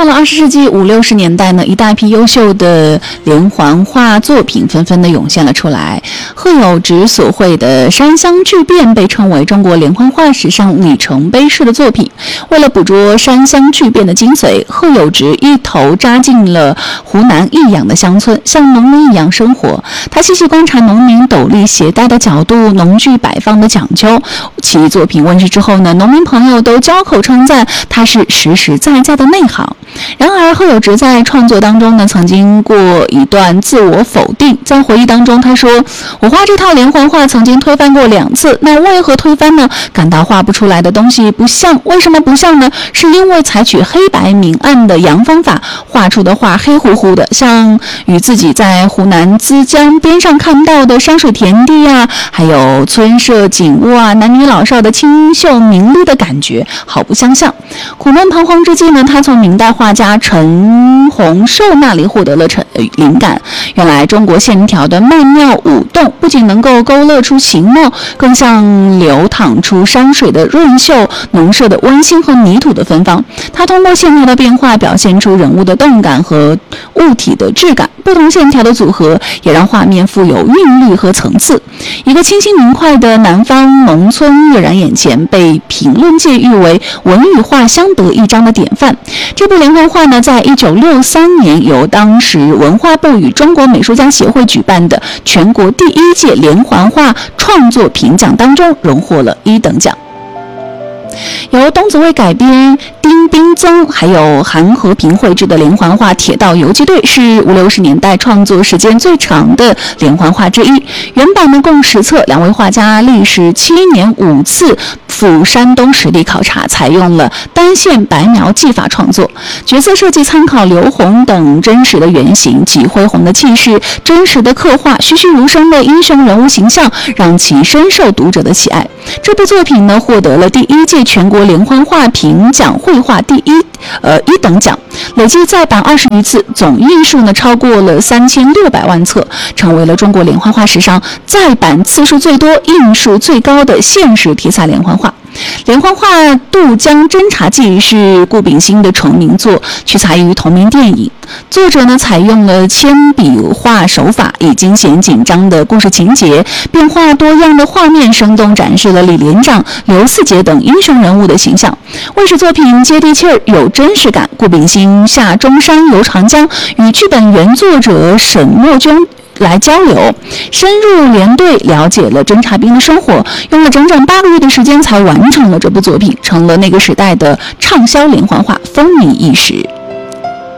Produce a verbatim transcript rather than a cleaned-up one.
到了二十世纪五六十年代呢，一大批优秀的连环画作品纷纷的涌现了出来。贺友直所绘的《山乡巨变》被称为中国连环画史上里程碑式的作品。为了捕捉山乡巨变的精髓，贺友直一头扎进了湖南益阳的乡村，像农民一样生活。他细细观察农民斗笠携带的角度、农具摆放的讲究。其作品问世之后呢，农民朋友都交口称赞他是实实在在的内行。然而贺友直在创作当中呢，曾经过一段自我否定。在回忆当中他说，我画这套连环画曾经推翻过两次，那为何推翻呢？感到画不出来的东西不像。为什么不像呢？是因为采取黑白明暗的洋方法，画出的画黑乎乎的，像与自己在湖南资江边上看到的山水田地啊，还有村舍景物啊，男女老少的清秀明丽的感觉好不相像。苦闷彷徨之际呢，他从明代画家陈洪寿那里获得了灵感。原来中国线条的曼妙舞动不仅能够勾勒出形貌，更像流淌出山水的润秀，农舍的温馨和泥土的芬芳。他通过线条的变化表现出人物的动感和物体的质感，不同线条的组合也让画面富有韵律和层次。一个清新明快的南方农村跃然眼前，被评论界誉为文与画相得益彰的典范。这部连环画呢，在一九六三年由当时文化部与中国美术家协会举办的全国第一届连环画创作评奖当中荣获了一等奖。由东子卫改编，丁冰增还有韩和平绘制的连环画《铁道游击队》是五六十年代创作时间最长的连环画之一。原版呢共十册，两位画家历时七年五次赴山东实地考察，采用了单线白描技法创作。角色设计参考刘洪等真实的原型及恢宏的气势，真实的刻画栩栩如生的英雄人物形象，让其深受读者的喜爱。这部作品呢获得了第一届全国连环画评奖绘画第一呃一等奖，累计再版二十余次，总印数呢超过了三千六百万册，成为了中国连环画史上再版次数最多、印数最高的现实题材连环画。连环画《渡江侦察记》是顾炳新的成名作，取材于同名电影。作者呢采用了铅笔画手法，以惊险紧张的故事情节、变化多样的画面，生动展示了李连长、刘四杰等英雄人物的形象。为使作品接地气儿、有真实感，顾炳新下中山游长江，与剧本原作者沈墨君来交流，深入连队了解了侦察兵的生活，用了整整八个月的时间才完成了这部作品，成了那个时代的畅销连环画，风靡一时。